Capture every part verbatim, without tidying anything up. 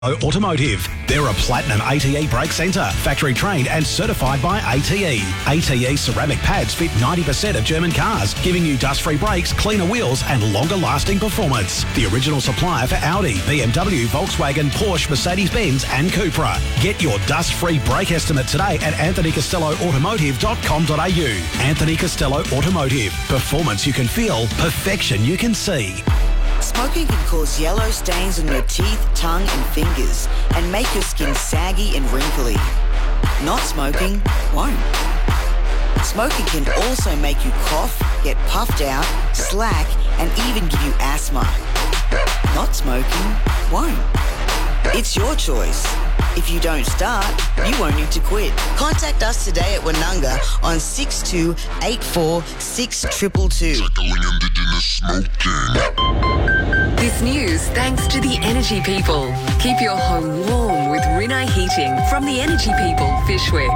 Automotive. They're a Platinum A T E brake centre, factory trained and certified by A T E. A T E ceramic pads fit ninety percent of German cars, giving you dust-free brakes, cleaner wheels and longer-lasting performance. The original supplier for Audi, B M W, Volkswagen, Porsche, Mercedes-Benz and Cupra. Get your dust-free brake estimate today at anthony costello automotive dot com dot a u. Anthony Costello Automotive. Performance you can feel, perfection you can see. Smoking can cause yellow stains on your teeth, tongue and fingers and make your skin saggy and wrinkly. Not smoking won't. Smoking can also make you cough, get puffed out, slack and even give you asthma. Not smoking won't. It's your choice. If you don't start, you won't need to quit. Contact us today at Wananga on six two eight four six two two two. Tackling Indigenous smoking. This news thanks to the Energy People. Keep your home warm with Rinnai Heating from the Energy People, Fyshwick.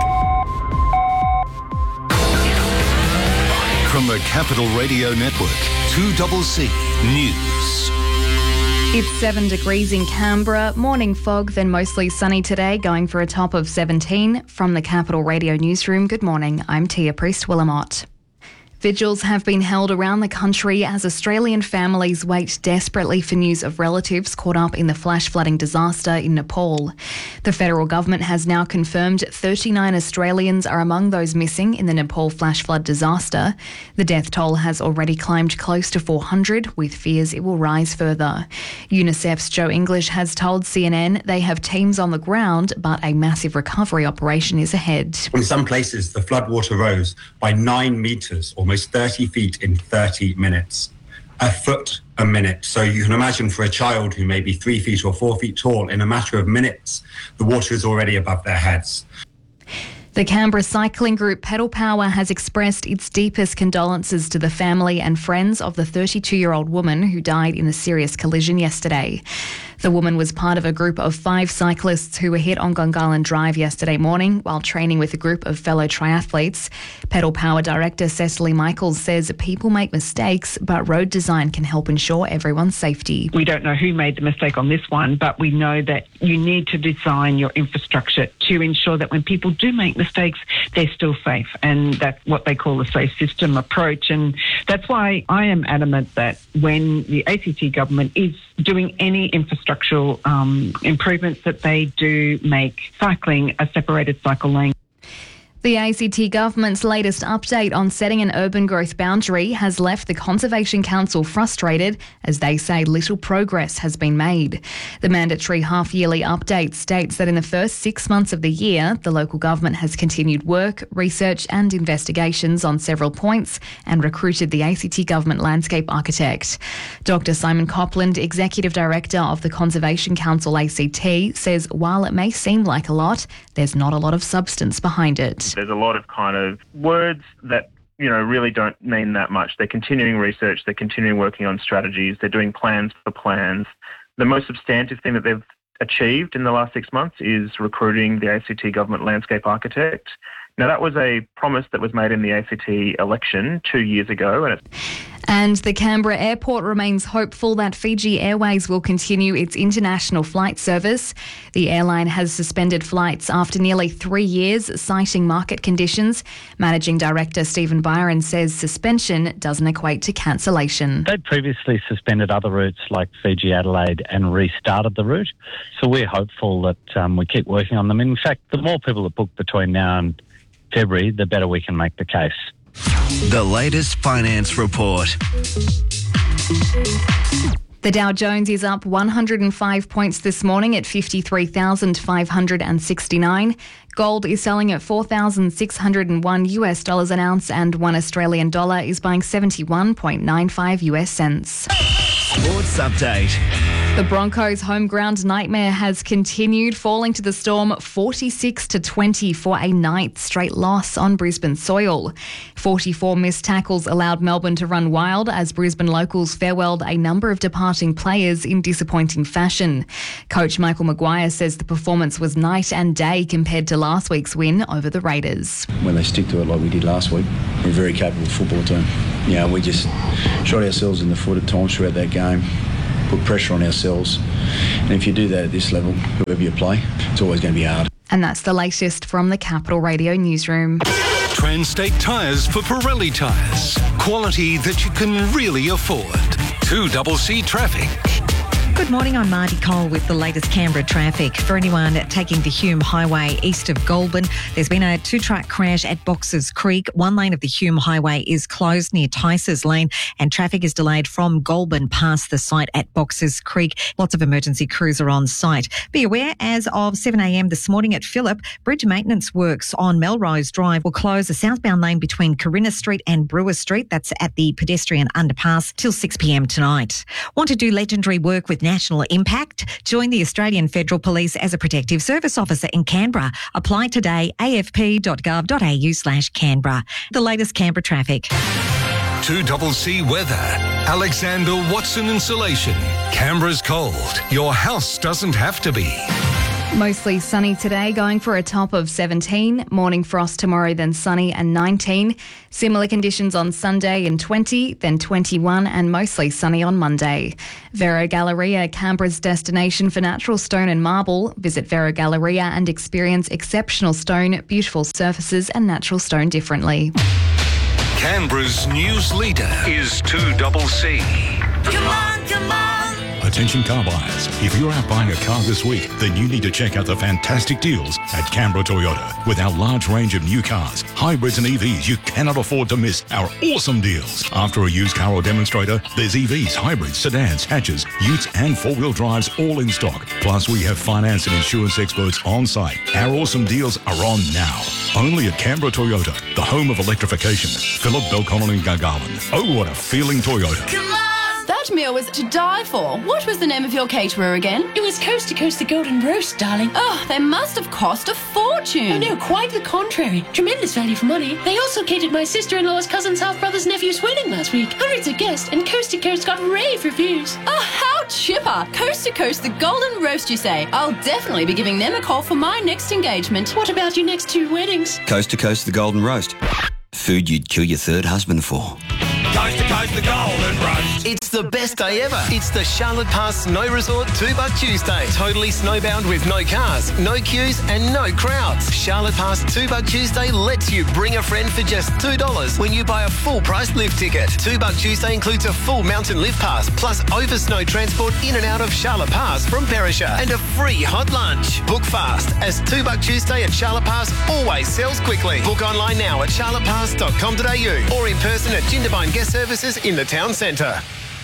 From the Capital Radio Network, two C C News. It's seven degrees in Canberra, morning fog, then mostly sunny today, going for a top of seventeen. From the Capital Radio Newsroom, good morning, I'm Tia Priest-Willamott. Vigils have been held around the country as Australian families wait desperately for news of relatives caught up in the flash flooding disaster in Nepal. The federal government has now confirmed thirty-nine Australians are among those missing in the Nepal flash flood disaster. The death toll has already climbed close to four hundred, with fears it will rise further. UNICEF's Joe English has told C N N they have teams on the ground, but a massive recovery operation is ahead. In some places, the floodwater rose by nine metres, almost thirty feet in thirty minutes. A foot a minute. So you can imagine for a child who may be three feet or four feet tall, in a matter of minutes, the water is already above their heads. The Canberra cycling group Pedal Power has expressed its deepest condolences to the family and friends of the thirty-two-year-old woman who died in a serious collision yesterday. The woman was part of a group of five cyclists who were hit on Gungahlin Drive yesterday morning while training with a group of fellow triathletes. Pedal Power director Cecily Michaels says people make mistakes, but road design can help ensure everyone's safety. We don't know who made the mistake on this one, but we know that you need to design your infrastructure to ensure that when people do make mistakes, they're still safe. And that's what they call a safe system approach. And that's why I am adamant that when the A C T government is doing any infrastructural um, improvements, that they do make cycling a separated cycle lane. The A C T government's latest update on setting an urban growth boundary has left the Conservation Council frustrated as they say little progress has been made. The mandatory half-yearly update states that in the first six months of the year, the local government has continued work, research and investigations on several points and recruited the A C T government landscape architect. Doctor Simon Copland, Executive Director of the Conservation Council A C T, says while it may seem like a lot, there's not a lot of substance behind it. There's a lot of kind of words that, you know, really don't mean that much. They're continuing research, they're continuing working on strategies, they're doing plans for plans. The most substantive thing that they've achieved in the last six months is recruiting the A C T government landscape architect. Now, that was a promise that was made in the A C T election two years ago. And it's And the Canberra airport remains hopeful that Fiji Airways will continue its international flight service. The airline has suspended flights after nearly three years, citing market conditions. Managing Director Stephen Byron says suspension doesn't equate to cancellation. They previously suspended other routes like Fiji Adelaide and restarted the route. So we're hopeful that um, we keep working on them. In fact, the more people that book between now and February, the better we can make the case. The latest finance report. The Dow Jones is up one hundred five points this morning at fifty-three thousand five hundred sixty-nine. Gold is selling at four thousand six hundred one U S dollars an ounce and one Australian dollar is buying seventy-one point nine five U S cents. Sports update. The Broncos' home ground nightmare has continued, falling to the Storm forty-six to twenty for a ninth straight loss on Brisbane soil. forty-four missed tackles allowed Melbourne to run wild as Brisbane locals farewelled a number of departing players in disappointing fashion. Coach Michael Maguire says the performance was night and day compared to last week's win over the Raiders. When they stick to it like we did last week, we're a very capable football team. You know, we just shot ourselves in the foot at times throughout that game. put pressure on ourselves. And if you do that at this level, whoever you play, it's always going to be hard. And that's the latest from the Capital Radio newsroom. Transtate Tyres for Pirelli tyres. Quality that you can really afford. two C C Traffic. Good morning, I'm Marty Cole with the latest Canberra traffic. For anyone taking the Hume Highway east of Goulburn, there's been a two-truck crash at Boxers Creek. One lane of the Hume Highway is closed near Tice's Lane, and traffic is delayed from Goulburn past the site at Boxers Creek. Lots of emergency crews are on site. Be aware, as of seven a m this morning at Phillip, bridge maintenance works on Melrose Drive will close the southbound lane between Corinna Street and Brewer Street. That's at the pedestrian underpass till six p m tonight. Want to do legendary work with national impact? Join the Australian Federal Police as a protective service officer in Canberra. Apply today, a f p dot gov dot a u slash Canberra. The latest Canberra traffic. two C C weather. Alexander Watson Insulation. Canberra's cold. Your house doesn't have to be. Mostly sunny today, going for a top of seventeen. Morning frost tomorrow, then sunny and nineteen. Similar conditions on Sunday and twenty, then twenty-one, and mostly sunny on Monday. Vero Galleria, Canberra's destination for natural stone and marble. Visit Vero Galleria and experience exceptional stone, beautiful surfaces and natural stone differently. Canberra's news leader is two C C. Come on, come on. Attention car buyers, if you're out buying a car this week, then you need to check out the fantastic deals at Canberra Toyota. With our large range of new cars, hybrids and E Vs, you cannot afford to miss our awesome deals. After a used car or demonstrator, there's E Vs, hybrids, sedans, hatches, utes and four-wheel drives all in stock. Plus, we have finance and insurance experts on site. Our awesome deals are on now. Only at Canberra Toyota, the home of electrification. Phillip, Belconnen and Gargarland. Oh, what a feeling, Toyota. Come on! That meal was to die for. What was the name of your caterer again? It was Coast to Coast the Golden Roast, darling. Oh, they must have cost a fortune. Oh, no, quite the contrary. Tremendous value for money. They also catered my sister-in-law's cousin's half-brother's nephew's wedding last week. Hundreds of guests, and Coast to Coast got rave reviews. Oh, how chipper. Coast to Coast the Golden Roast, you say? I'll definitely be giving them a call for my next engagement. What about your next two weddings? Coast to Coast the Golden Roast. Food you'd kill your third husband for. Coast to Coast the Golden Roast. It's the best day ever. It's the Charlotte Pass Snow Resort two buck Tuesday. Totally snowbound with no cars, no queues and no crowds. Charlotte Pass two buck Tuesday lets you bring a friend for just two dollars when you buy a full price lift ticket. two buck Tuesday includes a full mountain lift pass plus over snow transport in and out of Charlotte Pass from Perisher and a free hot lunch. Book fast as two buck Tuesday at Charlotte Pass always sells quickly. Book online now at charlotte pass dot com dot a u or in person at Jindabyne Guest Services in the town centre.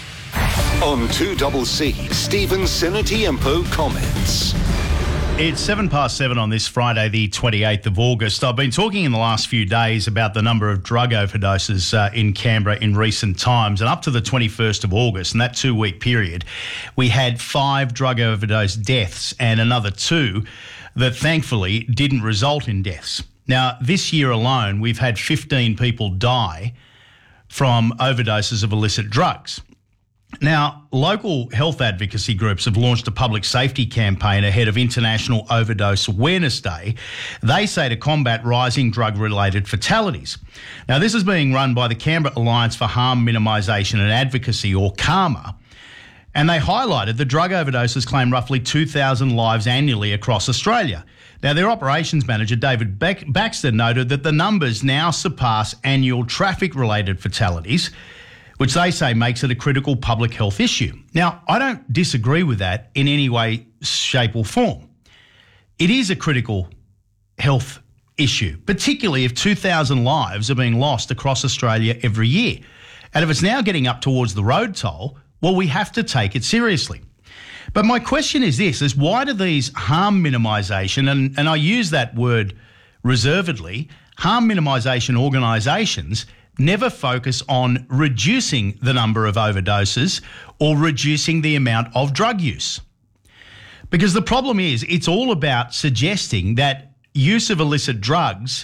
On two C C, Stephen Senatiempo comments. It's seven past seven on this Friday, the twenty-eighth of August. I've been talking in the last few days about the number of drug overdoses uh, in Canberra in recent times, and up to the twenty-first of August, in that two-week period, we had five drug overdose deaths and another two that thankfully didn't result in deaths. Now, this year alone, we've had fifteen people die from overdoses of illicit drugs. Now, local health advocacy groups have launched a public safety campaign ahead of International Overdose Awareness Day. They say to combat rising drug-related fatalities. Now, this is being run by the Canberra Alliance for Harm Minimisation and Advocacy, or CARMA, and they highlighted that drug overdoses claim roughly two thousand lives annually across Australia. Now, their operations manager, David Baxter, noted that the numbers now surpass annual traffic-related fatalities, which they say makes it a critical public health issue. Now, I don't disagree with that in any way, shape or form. It is a critical health issue, particularly if two thousand lives are being lost across Australia every year. And if it's now getting up towards the road toll, well, we have to take it seriously. But my question is this, is why do these harm minimisation, and, and I use that word reservedly, harm minimisation organisations never focus on reducing the number of overdoses or reducing the amount of drug use? Because the problem is it's all about suggesting that use of illicit drugs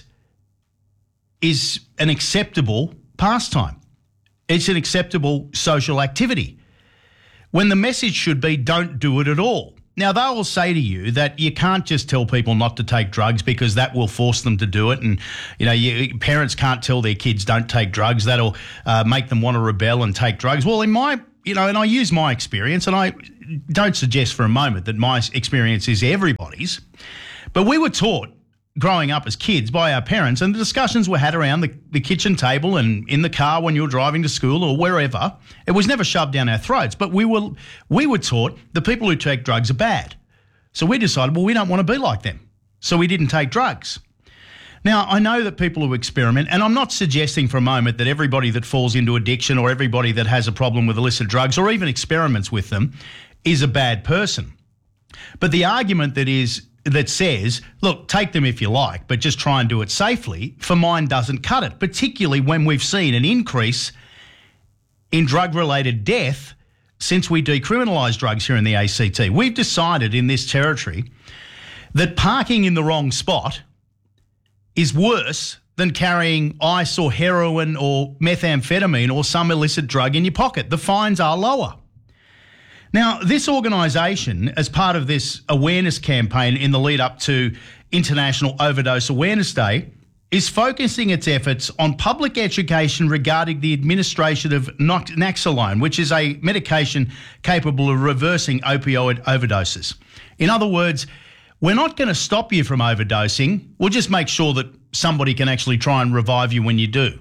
is an acceptable pastime. It's an acceptable social activity, when the message should be don't do it at all. Now, they will say to you that you can't just tell people not to take drugs because that will force them to do it. And, you know, you, parents can't tell their kids don't take drugs. That'll uh, make them want to rebel and take drugs. Well, in my you know, and I use my experience, and I don't suggest for a moment that my experience is everybody's, but we were taught growing up as kids by our parents, and the discussions were had around the, the kitchen table and in the car when you were driving to school or wherever. It was never shoved down our throats, but we were we were taught the people who take drugs are bad. So we decided, well, we don't want to be like them. So we didn't take drugs. Now, I know that people who experiment, and I'm not suggesting for a moment that everybody that falls into addiction or everybody that has a problem with illicit drugs or even experiments with them is a bad person. But the argument that is that says, look, take them if you like, but just try and do it safely, for mine doesn't cut it, particularly when we've seen an increase in drug-related death since we decriminalised drugs here in the A C T. We've decided in this territory that parking in the wrong spot is worse than carrying ice or heroin or methamphetamine or some illicit drug in your pocket. The fines are lower. Now, this organisation, as part of this awareness campaign in the lead up to International Overdose Awareness Day, is focusing its efforts on public education regarding the administration of Naloxone, which is a medication capable of reversing opioid overdoses. In other words, we're not going to stop you from overdosing. We'll just make sure that somebody can actually try and revive you when you do.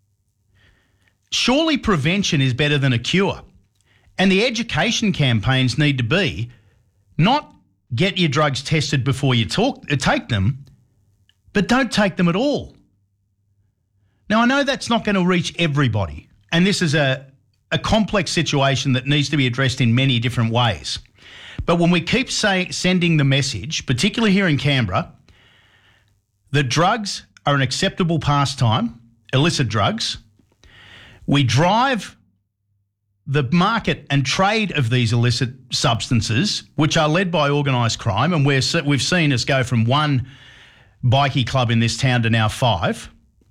Surely prevention is better than a cure. And the education campaigns need to be not get your drugs tested before you talk, take them, but don't take them at all. Now, I know that's not going to reach everybody, and this is a, a complex situation that needs to be addressed in many different ways. But when we keep say, sending the message, particularly here in Canberra, that drugs are an acceptable pastime, illicit drugs, we drive the market and trade of these illicit substances, which are led by organised crime, and we're, we've seen us go from one bikie club in this town to now five,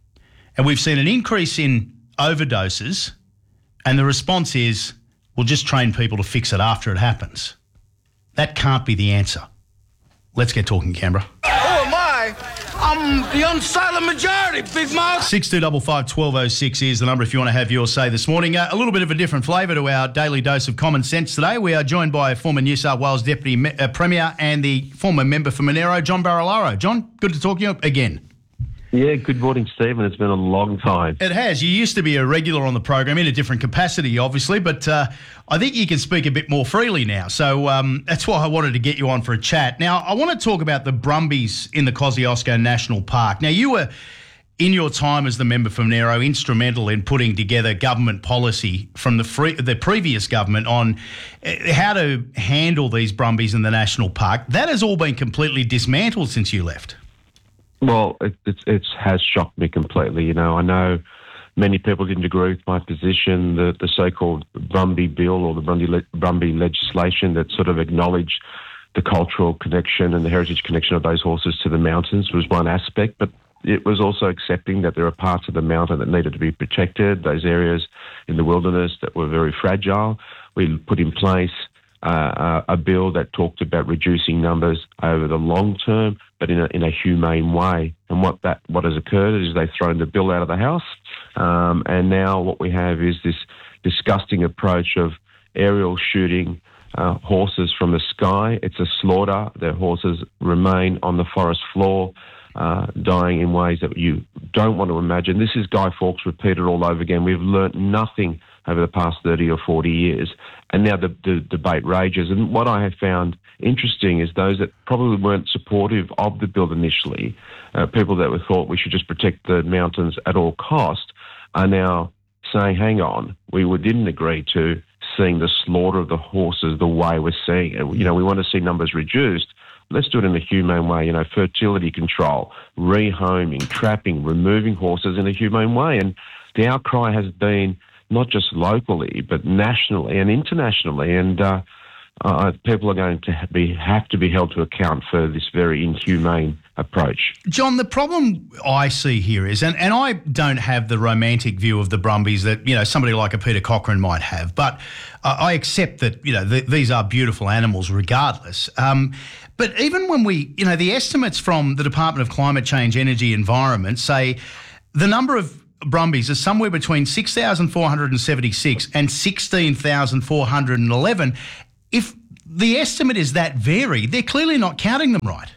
and we've seen an increase in overdoses, and the response is, we'll just train people to fix it after it happens. That can't be the answer. Let's get talking, Canberra. Who am I? I'm the unsilent majority, Big Mouth. six two five five, one two oh six is the number if you want to have your say this morning. Uh, a little bit of a different flavour to our daily dose of common sense today. We are joined by former New South Wales Deputy Me- uh, Premier and the former member for Monero, John Barilaro. John, good to talk to you again. Yeah, good morning, Stephen. It's been a long time. It has. You used to be a regular on the program in a different capacity, obviously, but uh, I think you can speak a bit more freely now. So um, that's why I wanted to get you on for a chat. Now, I want to talk about the Brumbies in the Kosciuszko National Park. Now, you were, in your time as the member for Monero, instrumental in putting together government policy from the free, the previous government on how to handle these Brumbies in the National Park. That has all been completely dismantled since you left. Well, it, it, it has shocked me completely. You know, I know many people didn't agree with my position, the, the so-called Brumby Bill or the Brumby, le- Brumby legislation that sort of acknowledged the cultural connection and the heritage connection of those horses to the mountains was one aspect, but it was also accepting that there are parts of the mountain that needed to be protected, those areas in the wilderness that were very fragile. We put in place uh, a bill that talked about reducing numbers over the long term, but in a, in a humane way. And what that what has occurred is they've thrown the bill out of the house, um, and now what we have is this disgusting approach of aerial shooting uh, horses from the sky. It's a slaughter. The horses remain on the forest floor, uh, dying in ways that you don't want to imagine. This is Guy Fawkes repeated all over again. We've learnt nothing over the past thirty or forty years, and now the, the debate rages. And what I have found interesting is those that probably weren't supportive of the bill initially, uh, people that were thought we should just protect the mountains at all cost, are now saying, hang on, we didn't agree to seeing the slaughter of the horses the way we're seeing it. You know, we want to see numbers reduced. Let's do it in a humane way, you know, fertility control, rehoming, trapping, removing horses in a humane way. And the outcry has been not just locally, but nationally and internationally. And uh, uh, people are going to be have to be held to account for this very inhumane approach. John, the problem I see here is, and, and I don't have the romantic view of the Brumbies that, you know, somebody like a Peter Cochrane might have, but uh, I accept that, you know, th- these are beautiful animals regardless. Um, but even when we, you know, the estimates from the Department of Climate Change, Energy, Environment say the number of Brumbies are somewhere between six thousand four hundred seventy-six and sixteen thousand four hundred eleven. If the estimate is that varied, they're clearly not counting them right.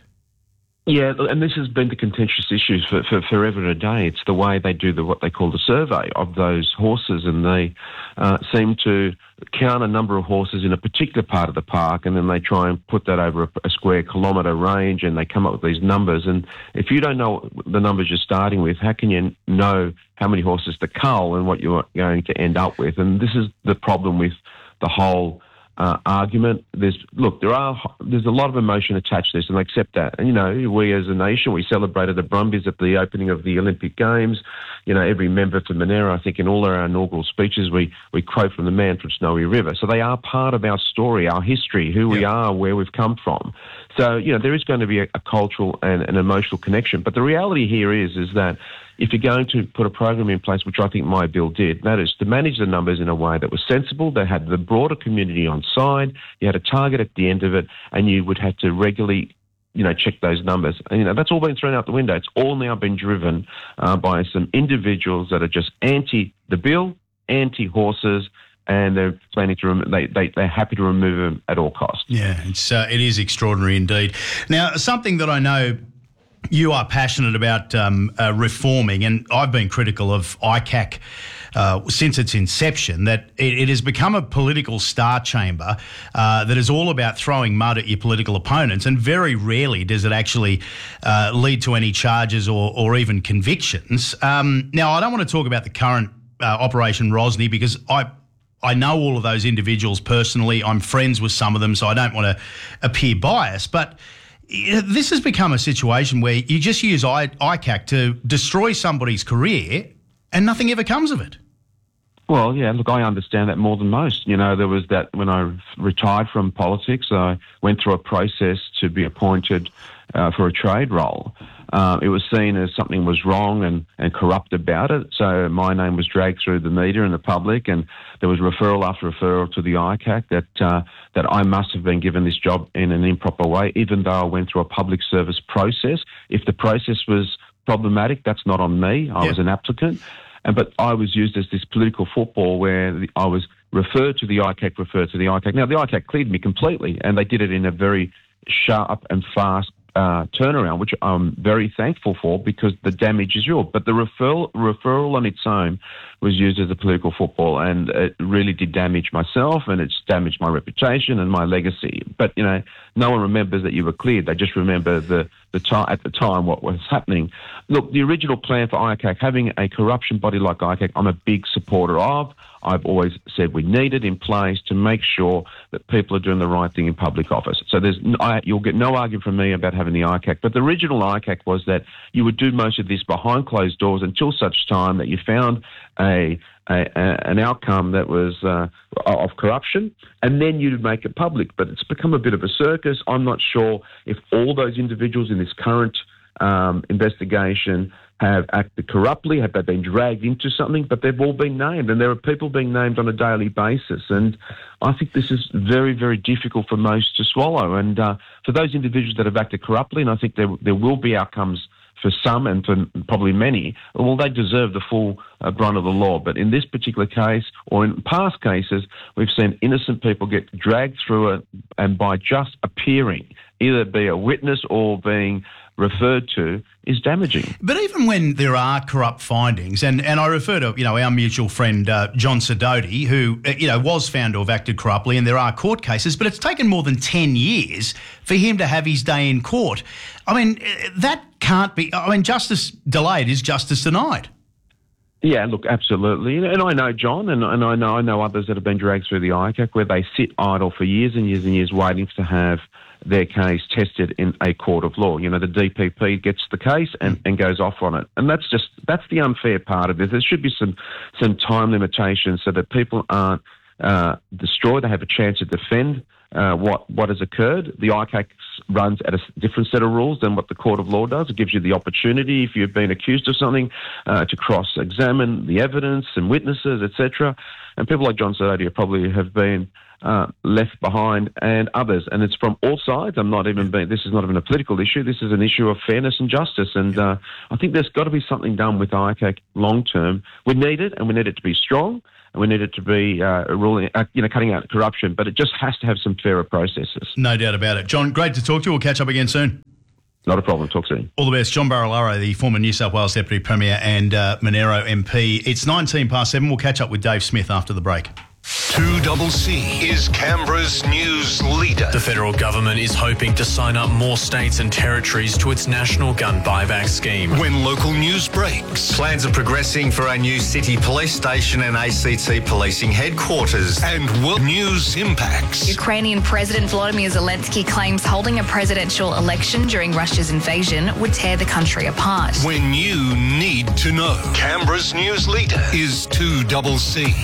Yeah, and this has been the contentious issue for, for forever and a day. It's the way they do the what they call the survey of those horses, and they uh, seem to count a number of horses in a particular part of the park, and then they try and put that over a, a square kilometre range, and they come up with these numbers. And if you don't know the numbers you're starting with, how can you know how many horses to cull and what you're going to end up with? And this is the problem with the whole Uh, argument. There's look, there are there's a lot of emotion attached to this, and I accept that. And you know, we as a nation, we celebrated the Brumbies at the opening of the Olympic Games. You know, every member for Monero, I think, in all our inaugural speeches, we we quote from the man from Snowy River. So they are part of our story, our history, who we are, where we've come from. So you know, there is going to be a, a cultural and an emotional connection. But the reality here is is that if you're going to put a program in place, which I think my bill did, that is to manage the numbers in a way that was sensible, that had the broader community on side, you had a target at the end of it, and you would have to regularly, you know, check those numbers. And, you know, that's all been thrown out the window. It's all now been driven uh, by some individuals that are just anti the bill, anti horses, and they're planning to rem- they, they they're happy to remove them at all costs. Yeah, it's uh, it is extraordinary indeed. Now, something that I know you are passionate about um, uh, reforming, and I've been critical of I C A C uh, since its inception, that it, it has become a political star chamber uh, that is all about throwing mud at your political opponents, and very rarely does it actually uh, lead to any charges or, or even convictions. Um, now, I don't want to talk about the current uh, Operation Rosny because I I know all of those individuals personally. I'm friends with some of them, so I don't want to appear biased, but this has become a situation where you just use I C A C to destroy somebody's career and nothing ever comes of it. Well, yeah, look, I understand that more than most. You know, there was that when I retired from politics, I went through a process to be appointed uh, for a trade role. Uh, it was seen as something was wrong and, and corrupt about it. So my name was dragged through the media and the public, and there was referral after referral to the I C A C that uh, that I must have been given this job in an improper way, even though I went through a public service process. If the process was problematic, that's not on me. I yeah. was an applicant. And, but I was used as this political football where the, I was referred to the I C A C, referred to the I C A C. Now, the I C A C cleared me completely, and they did it in a very sharp and fast Uh, turnaround, which I'm very thankful for because the damage is real. But the referral, referral on its own was used as a political football, and it really did damage myself, and it's damaged my reputation and my legacy. But, you know, no one remembers that you were cleared. They just remember the, the time at the time what was happening. Look, the original plan for I C A C, having a corruption body like I C A C, I'm a big supporter of. I've always said we need it in place to make sure that people are doing the right thing in public office. So there's, I, you'll get no argument from me about having the I C A C. But the original I C A C was that you would do most of this behind closed doors until such time that you found a, a, a an outcome that was uh, of corruption, and then you'd make it public. But it's become a bit of a circus. I'm not sure if all those individuals in this current um, investigation have acted corruptly, have they been dragged into something, but they've all been named, and there are people being named on a daily basis. And I think this is very, very difficult for most to swallow. And uh, for those individuals that have acted corruptly, and I think there, there will be outcomes for some and for probably many, well, they deserve the full uh, brunt of the law. But in this particular case, or in past cases, we've seen innocent people get dragged through it, and by just appearing, either be a witness or being referred to, is damaging. But even when there are corrupt findings, and, and I refer to, you know, our mutual friend uh, John Sidoti, who, you know, was found to have acted corruptly, and there are court cases, but it's taken more than ten years for him to have his day in court. I mean, that can't be, I mean, justice delayed is justice denied. Yeah, look, absolutely. And I know John, and, and I know I know others that have been dragged through the I C A C where they sit idle for years and years and years waiting to have their case tested in a court of law. You know, the D P P gets the case and, and goes off on it. And that's just, that's the unfair part of this. There should be some, some time limitations so that people aren't uh, destroyed. They have a chance to defend uh, what, what has occurred. The I C A C runs at a different set of rules than what the court of law does. It gives you the opportunity, if you've been accused of something, uh, to cross-examine the evidence and witnesses, et cetera. And people like John Sidoti probably have been uh, left behind and others. And it's from all sides. I'm not even being, this is not even a political issue. This is an issue of fairness and justice. And uh, I think there's got to be something done with I C A C long term. We need it, and we need it to be strong, and we need it to be uh, ruling, uh, you know, cutting out corruption. But it just has to have some fairer processes. No doubt about it. John, great to talk to you. We'll catch up again soon. Not a problem. Talk soon. All the best. John Barilaro, the former New South Wales Deputy Premier and uh, Monero M P. It's nineteen past seven. We'll catch up with Dave Smith after the break. two C C is Canberra's news leader. The federal government is hoping to sign up more states and territories to its national gun buyback scheme. When local news breaks. Plans are progressing for a new city police station and A C T policing headquarters. And world news impacts. Ukrainian President Volodymyr Zelensky claims holding a presidential election during Russia's invasion would tear the country apart. When you need to know. Canberra's news leader is two C C.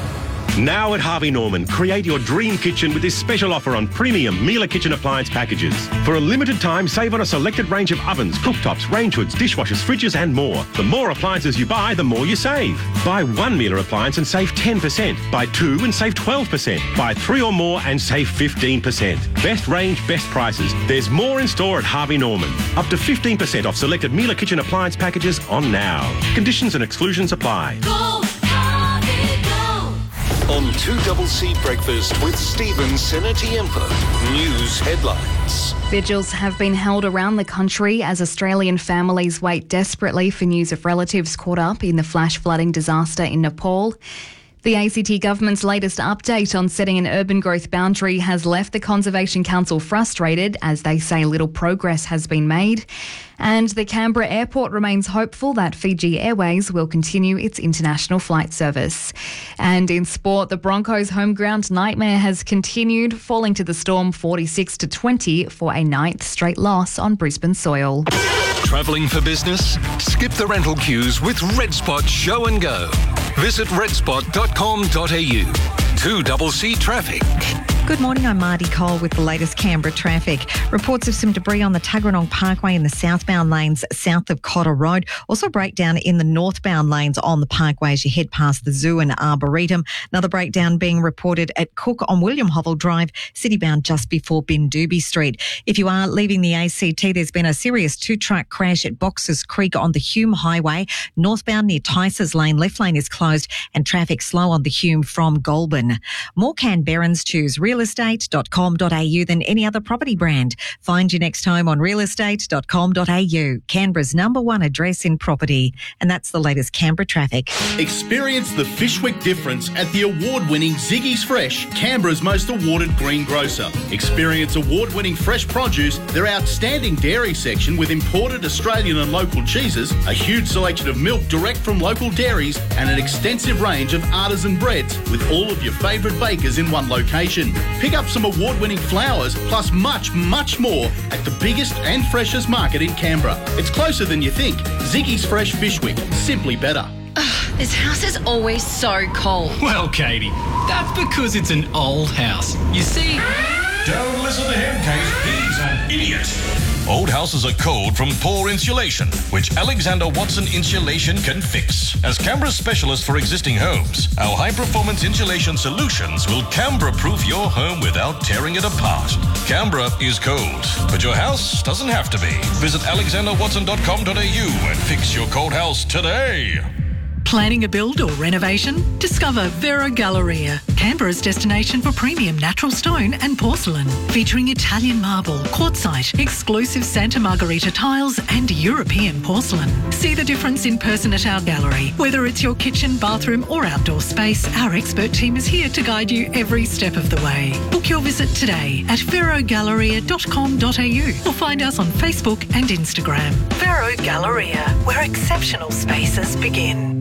Now at Harvey Norman, create your dream kitchen with this special offer on premium Miele kitchen appliance packages. For a limited time, save on a selected range of ovens, cooktops, range hoods, dishwashers, fridges and more. The more appliances you buy, the more you save. Buy one Miele appliance and save ten percent. Buy two and save twelve percent. Buy three or more and save fifteen percent. Best range, best prices. There's more in store at Harvey Norman. Up to fifteen percent off selected Miele kitchen appliance packages on now. Conditions and exclusions apply. Go, Harvey, go. On two C C Breakfast with Stephen Senatiempo. News headlines. Vigils have been held around the country as Australian families wait desperately for news of relatives caught up in the flash flooding disaster in Nepal. The A C T government's latest update on setting an urban growth boundary has left the Conservation Council frustrated as they say little progress has been made. And the Canberra airport remains hopeful that Fiji Airways will continue its international flight service. And in sport, the Broncos' home ground nightmare has continued, falling to the Storm forty-six to twenty for a ninth straight loss on Brisbane soil. Travelling for business? Skip the rental queues with Red Spot Show and Go. Visit red spot dot com dot a u. two C C Traffic. Good morning, I'm Marty Cole with the latest Canberra traffic. Reports of some debris on the Tuggeranong Parkway in the southbound lanes south of Cotter Road. Also breakdown in the northbound lanes on the parkway as you head past the Zoo and Arboretum. Another breakdown being reported at Cook on William Hovell Drive, citybound just before Bindoobie Street. If you are leaving the A C T, there's been a serious two-truck crash at Boxers Creek on the Hume Highway. Northbound near Ticers Lane, left lane is closed and traffic slow on the Hume from Goulburn. More Canberrans choose real estate dot com dot a u than any other property brand. Find your next home on real estate dot com dot a u, Canberra's number one address in property. And that's the latest Canberra traffic. Experience the Fishwick difference at the award-winning Ziggy's Fresh, Canberra's most awarded greengrocer. Experience award-winning fresh produce, their outstanding dairy section with imported Australian and local cheeses, a huge selection of milk direct from local dairies, and an extensive range of artisan breads with all of your favourite bakers in one location. Pick up some award-winning flowers, plus much, much more at the biggest and freshest market in Canberra. It's closer than you think. Ziggy's Fresh Fishwick. Simply better. Ugh, this house is always so cold. Well, Katie, that's because it's an old house. You see... Don't listen to him, Kate. He's an idiot. Old houses are cold from poor insulation, which Alexander Watson Insulation can fix. As Canberra's specialist for existing homes, our high-performance insulation solutions will Canberra-proof your home without tearing it apart. Canberra is cold, but your house doesn't have to be. Visit alexander watson dot com dot a u and fix your cold house today. Planning a build or renovation? Discover Vero Galleria, Canberra's destination for premium natural stone and porcelain, featuring Italian marble, quartzite, exclusive Santa Margherita tiles and European porcelain. See the difference in person at our gallery. Whether it's your kitchen, bathroom or outdoor space, our expert team is here to guide you every step of the way. Book your visit today at vero galleria dot com dot a u or find us on Facebook and Instagram. Vero Galleria, where exceptional spaces begin.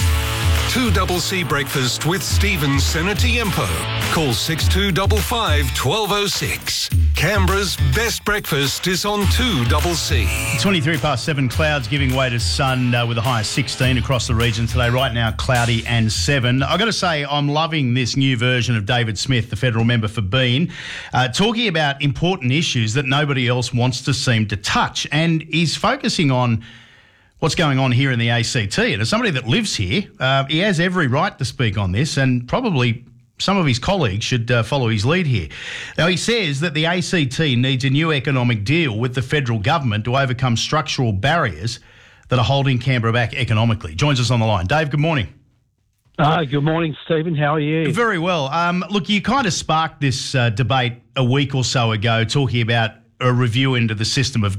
two C C Breakfast with Stephen Senatiempo. Call six two five five, one two zero six. Canberra's best breakfast is on two C C. twenty-three past seven, clouds giving way to sun uh, with a high of sixteen across the region today. Right now, cloudy and seven. I've got to say, I'm loving this new version of David Smith, the federal member for Bean, uh, talking about important issues that nobody else wants to seem to touch. And he's focusing on what's going on here in the A C T. And as somebody that lives here, uh, he has every right to speak on this and probably some of his colleagues should uh, follow his lead here. Now, he says that the A C T needs a new economic deal with the federal government to overcome structural barriers that are holding Canberra back economically. Joins us on the line. Dave, good morning. Uh, good morning, Stephen. How are you? Very well. Um, look, you kind of sparked this uh, debate a week or so ago, talking about a review into the system of